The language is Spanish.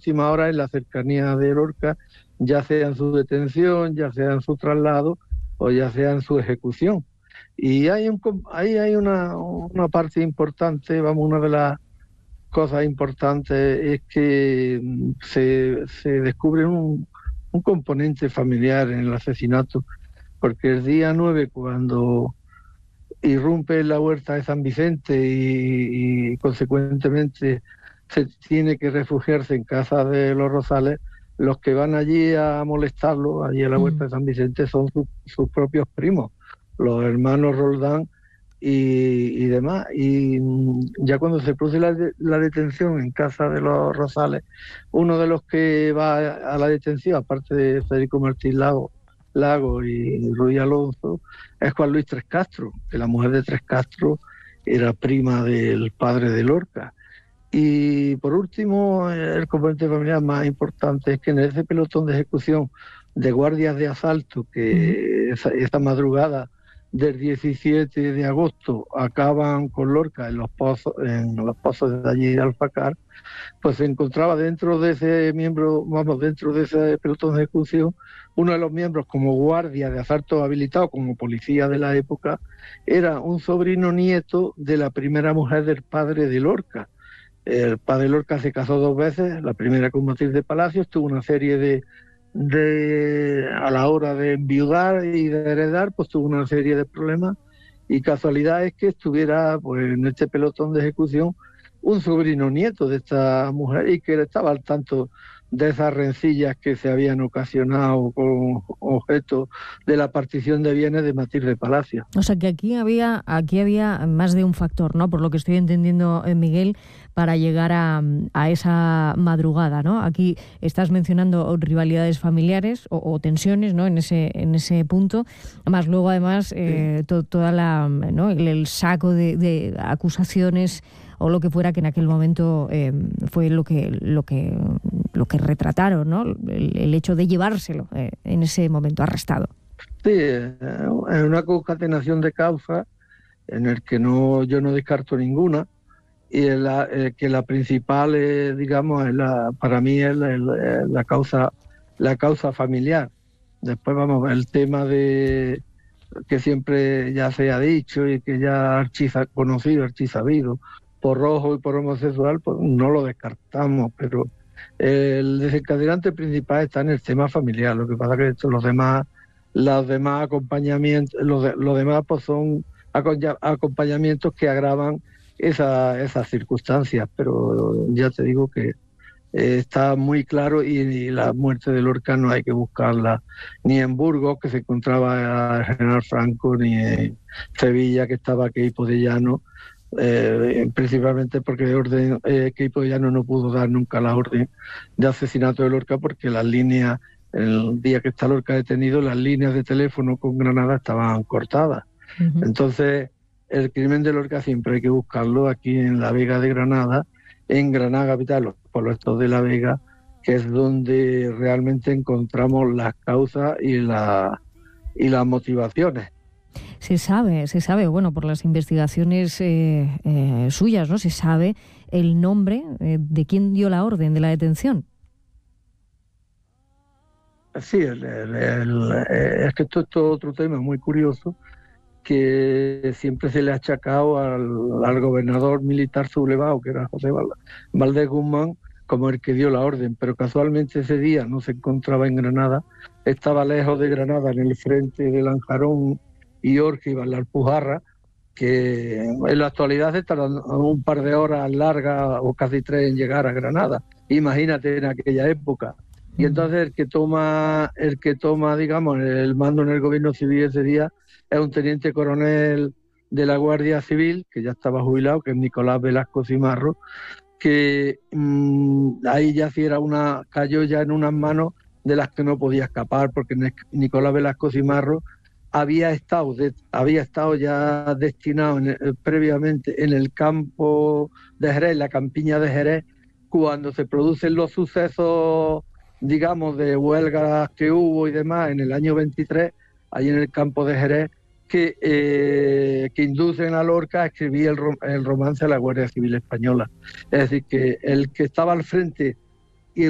última hora en la cercanía de Lorca, ya sea en su detención, ya sea en su traslado o ya sea en su ejecución. Y ahí hay una parte importante, vamos, una de las cosas importantes es que se descubre un componente familiar en el asesinato, porque el día 9, cuando irrumpe en la huerta de San Vicente y consecuentemente se tiene que refugiarse en casa de los Rosales, los que van allí a molestarlo, allí a la huerta de San Vicente, son sus propios primos, los hermanos Roldán y demás. Y ya cuando se produce la detención en casa de los Rosales, uno de los que va a la detención, aparte de Federico Martín Lago y Ruy Alonso, es Juan Luis Tres Castro, que la mujer de Tres Castro era prima del padre de Lorca. Y por último, el componente familiar más importante es que en ese pelotón de ejecución de guardias de asalto que esa madrugada del 17 de agosto acaban con Lorca en los pozos de allí de Alfacar, pues se encontraba dentro de ese pelotón de ejecución, uno de los miembros como guardia de asalto habilitado, como policía de la época, era un sobrino nieto de la primera mujer del padre de Lorca. El padre Lorca se casó 2 veces, la primera con Matilde Palacios, tuvo una serie a la hora de enviudar y de heredar, pues tuvo una serie de problemas, y casualidad es que estuviera pues en este pelotón de ejecución un sobrino nieto de esta mujer y que estaba al tanto de esas rencillas que se habían ocasionado con objeto de la partición de bienes de Matilde Palacios. O sea que aquí había más de un factor, ¿no? Por lo que estoy entendiendo, Miguel, para llegar a esa madrugada, ¿no? Aquí estás mencionando rivalidades familiares o tensiones, ¿no? En ese punto, más luego además toda ¿no? el saco de acusaciones o lo que fuera que en aquel momento fue lo que retrataron, ¿no? El hecho de llevárselo en ese momento arrestado. Sí, es una concatenación de causas en el que yo no descarto ninguna, y que la principal, digamos, para mí es la causa familiar. Después vamos, el tema de que siempre ya se ha dicho y que ya archisabido, por rojo y por homosexual, pues no lo descartamos, pero el desencadenante principal está en el tema familiar. Lo que pasa es que los demás acompañamientos, los demás pues son acompañamientos que agravan esas circunstancias, pero ya te digo que está muy claro, y la muerte de Lorca no hay que buscarla ni en Burgos, que se encontraba el general Franco, ni en Sevilla, que estaba Queipo de Llano, principalmente porque Queipo de Llano no pudo dar nunca la orden de asesinato de Lorca, porque las líneas, el día que está Lorca detenido, las líneas de teléfono con Granada estaban cortadas. Entonces, el crimen de Lorca siempre hay que buscarlo aquí en la Vega de Granada, en Granada capital, los pueblos estos de la Vega, que es donde realmente encontramos las causas y las motivaciones. Se sabe, bueno, por las investigaciones suyas, ¿no? Se sabe el nombre de quién dio la orden de la detención. Sí, es que esto es otro tema muy curioso, que siempre se le ha achacado al gobernador militar sublevado, que era José Valdés Guzmán, como el que dio la orden, pero casualmente ese día no se encontraba en Granada, estaba lejos de Granada, en el frente de Lanjarón y Órgiva, en la Alpujarra, que en la actualidad se tardan un par de horas largas o casi 3 en llegar a Granada. Imagínate en aquella época. Y entonces el que toma, digamos, el mando en el gobierno civil ese día es un teniente coronel de la Guardia Civil, que ya estaba jubilado, que es Nicolás Velasco Cimarro, que ahí ya sí cayó ya en unas manos de las que no podía escapar, porque Nicolás Velasco Cimarro había estado ya destinado previamente en el campo de Jerez, la campiña de Jerez, cuando se producen los sucesos, digamos, de huelgas que hubo y demás en el año 23, ahí en el campo de Jerez, que inducen a Lorca a escribir el romance de la Guardia Civil Española. Es decir, que el que estaba al frente